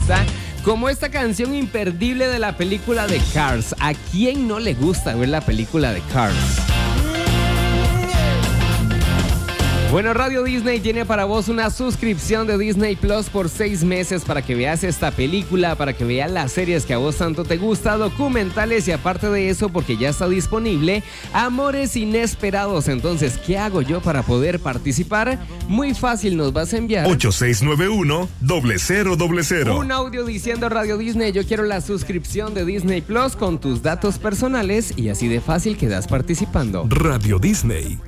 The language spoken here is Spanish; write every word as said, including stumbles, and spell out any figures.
gusta, como esta canción imperdible de la película de Cars. ¿A quién no le gusta ver la película de Cars? Bueno, Radio Disney tiene para vos una suscripción de Disney Plus por seis meses para que veas esta película, para que veas las series que a vos tanto te gusta, documentales y aparte de eso, porque ya está disponible, Amores Inesperados. Entonces, ¿qué hago yo para poder participar? Muy fácil, nos vas a enviar ocho seis nueve uno, cero cero cero cero un audio diciendo Radio Disney, yo quiero la suscripción de Disney Plus con tus datos personales y así de fácil quedas participando. Radio Disney.